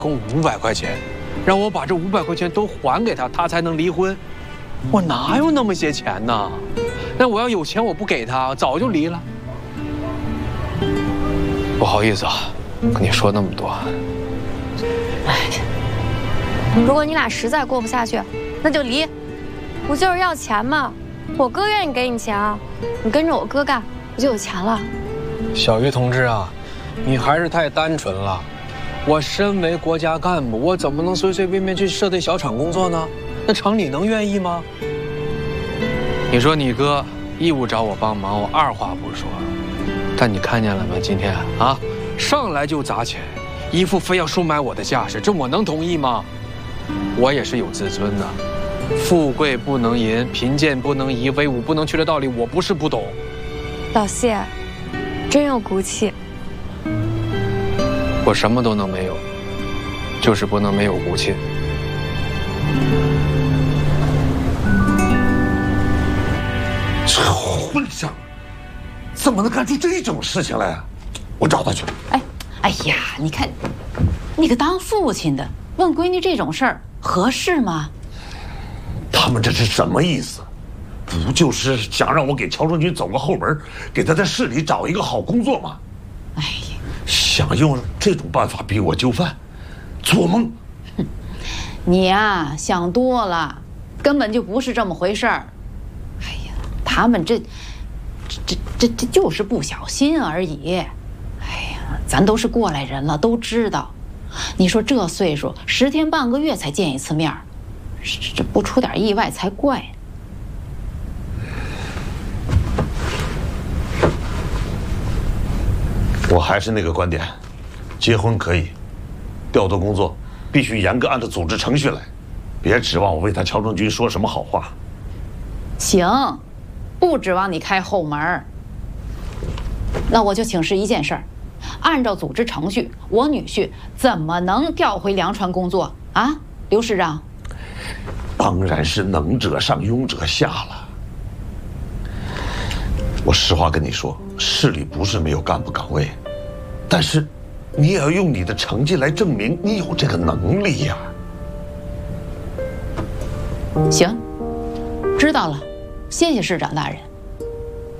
共500块钱，让我把这500块钱都还给他，他才能离婚。我哪有那么些钱呢？那我要有钱，我不给他，早就离了。不好意思啊，跟你说那么多。 哎，如果你俩实在过不下去，那就离。不就是要钱吗？我哥愿意给你钱啊，你跟着我哥干，不就有钱了？ 小鱼同志啊，你还是太单纯了。我身为国家干部，我怎么能随随便便去设队小厂工作呢？那厂里能愿意吗？你说你哥义务找我帮忙，我二话不说。但你看见了吗？今天啊，上来就砸钱，一副非要收买我的架势，这我能同意吗？我也是有自尊的，富贵不能淫，贫贱不能移，威武不能屈的道理，我不是不懂。 老谢，真有骨气。 我什么都能没有，就是不能没有骨气。 这混账，怎么能干出这种事情来啊？我找他去。 哎呀，你看，你个当父亲的问闺女这种事儿合适吗？ 他们这是什么意思？不就是想让我给乔春军走个后门，给他在市里找一个好工作吗？ 哎呀， 想用这种办法逼我就范，做梦！ 你呀，想多了，根本就不是这么回事儿。哎呀，他们这就是不小心而已。哎呀，咱都是过来人了，都知道。你说这岁数，10天半个月才见一次面，这不出点意外才怪。 我还是那个观点，结婚可以，调动工作必须严格按照组织程序来，别指望我为他乔正军说什么好话。 行，不指望你开后门。那我就请示一件事儿，按照组织程序，我女婿怎么能调回粮川工作啊？刘市长， 当然是能者上，庸者下了。我实话跟你说，市里不是没有干部岗位，但是你也要用你的成绩来证明你有这个能力呀。 行，知道了，谢谢市长大人。